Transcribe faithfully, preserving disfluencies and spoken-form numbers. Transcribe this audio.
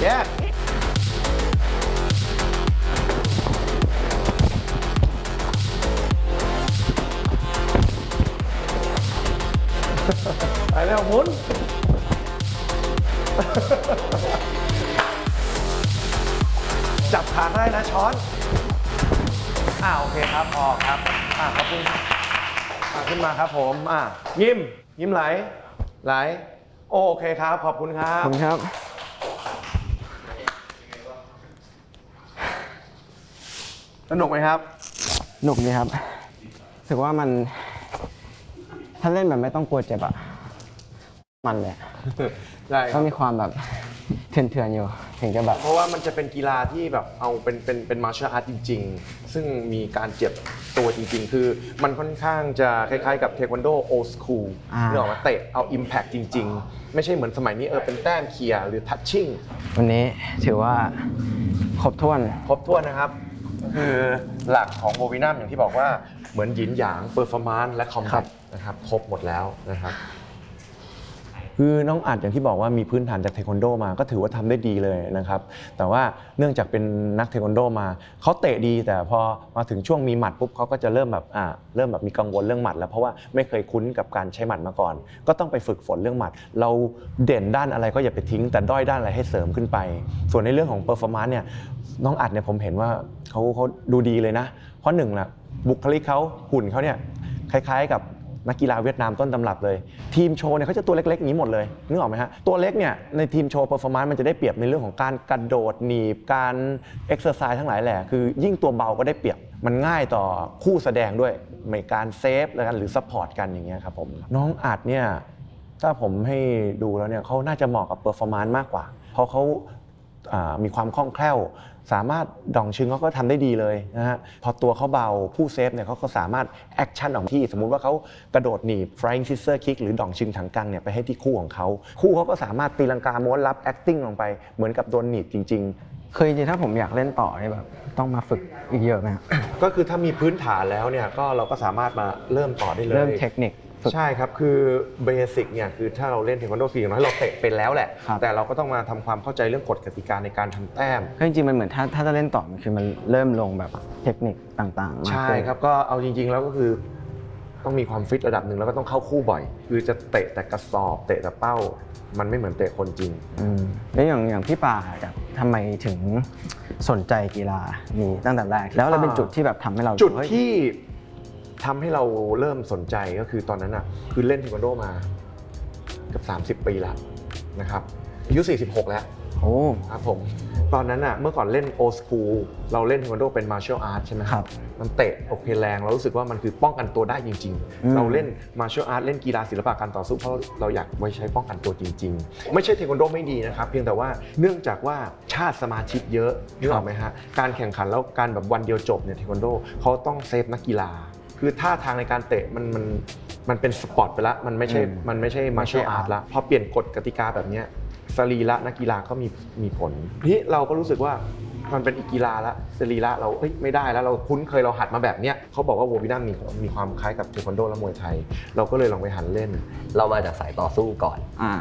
แยกไปแล้วหมุนจับขาได้นะช้อนอ่าโอเคครับออกครับอ่าขอบคุณอ่าขึ้นมาครับผมอ่ายิ้มยิ้มไหลไหลโอเคครับขอบคุณครับขอบคุณครับสนุกไหมครับหนุกดีครับรู้สึกว่ามันถ้าเล่นแบบไม่ต้องกลัวเจ็บอะมันเลยได้คก็รับมีความแบบเถื่อนๆอยู่ถึงจะแบบเพราะว่ามันจะเป็นกีฬาที่แบบเอาเป็นเป็นเป็นมาร์เชลอาร์ตจริงๆ ซึ่งมีการเจ็บตัวจริงๆ คือมันค่อนข้างจะคล้ายๆกับเทควันโดโอ สคูลอ่าเรื่องมาเตะเอา Impact จริงๆ ไม่ใช่เหมือนสมัยนี้เออเป็นแต้มเคลียร์หรือทัชชิ่งวันนี้ถือว่าครบถ้วนครบถ้วนนะครับ คือหลักของโบวินัมอย่างที่บอกว่าเหมือนหยินหยางเปอร์ฟอร์มานซ์และคอมแบทนะครับครบหมดแล้วนะครับคือน้องอัดอย่างที่บอกว่ามีพื้นฐานจากเทควันโดมาก็ถือว่าทำได้ดีเลยนะครับแต่ว่าเนื่องจากเป็นนักเทควันโดมาเขาเตะดีแต่พอมาถึงช่วงมีหมัดปุ๊บเขาก็จะเริ่มแบบอ่าเริ่มแบบมีกังวลเรื่องหมัดแล้วเพราะว่าไม่เคยคุ้นกับการใช้หมัดมาก่อน ก็ต้องไปฝึกฝนเรื่องหมัดเราเด่นด้านอะไรก็อย่าไปทิ้งแต่ด้อยด้านอะไรให้เสริมขึ้นไปส่วนในเรื่องของเปอร์ฟอร์มานซ์เนี่ยน้องอัดเนี่ยผมเห็นว่าเขาเขาดูดีเลยนะเพราะหนึ่งนะบุคลิกเขาหุ่นเขาเนี่ยคล้ายๆกับนักกีฬาเวียดนามต้นตำรับเลยทีมโชว์เนี่ยเขาจะตัวเล็กๆอย่างนี้หมดเลยนึกออกไหมฮะตัวเล็กเนี่ยในทีมโชว์เปอร์ฟอร์มานซ์มันจะได้เปรียบในเรื่องของการกระโดดหนีบการเอ็กซ์ไซส์ทั้งหลายแหละคือยิ่งตัวเบาก็ได้เปรียบมันง่ายต่อคู่แสดงด้วยในการเซฟหรือซัพพอร์ตกันอย่างเงี้ยครับผมน้องอัดเนี่ยถ้าผมให้ดูแล้วเนี่ยเขาน่าจะเหมาะกับเปอร์ฟอร์มานซ์มากกว่าเพราะเขามีความคล่องแคล่วสามารถดองชึงเขาก็ทำได้ดีเลยนะฮะพอตัวเขาเบาผู้เซฟเนี่ยเขาก็สามารถแอคชั่นออกที่สมมุติว่าเขากระโดดหนีบ flying scissor kick หรือดองชึงถังกังเนี่ยไปให้ที่คู่ของเขาคู่เขาก็สามารถตีลังกาม้วนรับ acting ลงไปเหมือนกับโดนหนีบจริงๆคือจริงๆถ้าผมอยากเล่นต่อเนี่ยแบบต้องมาฝึกอีกเยอะไหมครับก็คือถ้ามีพื้นฐานแล้วเนี่ยก็เราก็สามารถมาเริ่มต่อได้เลยเริ่มเทคนิคใช่ครับคือเบสิกเนี่ยคือถ้าเราเล่นเทควันโดคืออย่างน้อยเราเตะเป็นแล้วแหละแต่เราก็ต้องมาทำความเข้าใจเรื่องกฎกติกาในการทำแต้มก็จริงๆมันเหมือนถ้าถ้าจะเล่นต่อมันคือมันเริ่มลงแบบเทคนิคต่างๆใช่ครับก็เอาจริงๆแล้วก็คือต้องมีความฟิตระดับหนึ่งแล้วก็ต้องเข้าคู่บ่อยคือจะเตะแต่กระสอบเตะแต่เป้ามันไม่เหมือนเตะคนจริงแล้วอย่างอย่างพี่ป่าแบบทำไมถึงสนใจกีฬานี้ตั้งแต่แรกแล้วเราเป็นจุดที่แบบทำให้เราจุดที่ทำให้เราเริ่มสนใจก็คือตอนนั้นอ่ะคือเล่นเทควันโดมาเกือบสามสิบปีแล้วนะครับอายุสี่สิบหกแล้วโอ้ครับผมตอนนั้นอ่ะเมื่อก่อนเล่นโอสคูลเราเล่นเทควันโดเป็นมาร์เชลอาร์ตใช่ไหมครับมันเตะโอเคแรงเรารู้สึกว่ามันคือป้องกันตัวได้จริงๆเราเล่นมาร์เชลอาร์ตเล่นกีฬาศิลปะการต่อสู้เพราะเราอยากไว้ใช้ป้องกันตัวจริงๆไม่ใช่เทควันโดไม่ดีนะครับเพียงแต่ว่าเนื่องจากว่าชาติสมาชิกเยอะนึกออกไหมฮะการแข่งขันแล้วการแบบวันเดียวจบเนี่ยเทควันโดเขาต้องเซฟนักกีฬาคือท่าทางในการเตะมันมันมันเป็นสปอร์ตไปแล้วมันไม่ใช่มันไม่ใช่มาร์เชลอาร์ตละพอเปลี่ยนกฎกติกาแบบนี้สรีระนักกีฬาก็มีมีผลนี่เราก็รู้สึกว่ามันเป็นอีกกีฬาละสรีระเราเอ้ยไม่ได้แล้วเราคุ้นเคยเราหัดมาแบบเนี้ยเขาบอกว่าโววินัมมีมีความคล้ายกับเทควันโดและมวยไทยเราก็เลยลองไปหันเล่นเรามาจากสายต่อสู้ก่อน